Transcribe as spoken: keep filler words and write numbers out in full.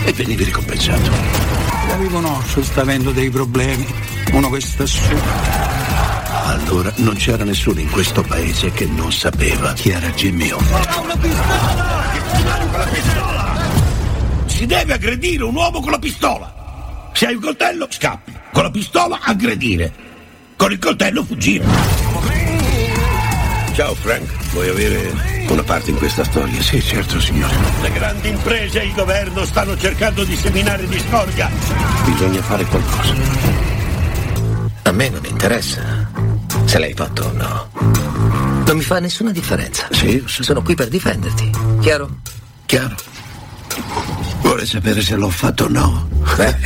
e venivi ricompensato. Avevo Noccio sta avendo dei problemi, uno che sta su. Allora non c'era nessuno in questo paese che non sapeva chi era Jimmy Hoffa. Ha una pistola! Con la pistola! Si deve aggredire un uomo con la pistola. Se hai un coltello, scappi. Con la pistola, aggredire. Con il coltello, fuggire. Ciao Frank, vuoi avere una parte in questa storia? Sì, certo, signore. Le grandi imprese e il governo stanno cercando di seminare discordia. Bisogna fare qualcosa. A me non interessa se l'hai fatto o no. Non mi fa nessuna differenza. Sì, sì. Sono qui per difenderti. Chiaro? Chiaro. Vuole sapere se l'ho fatto o no? Beh.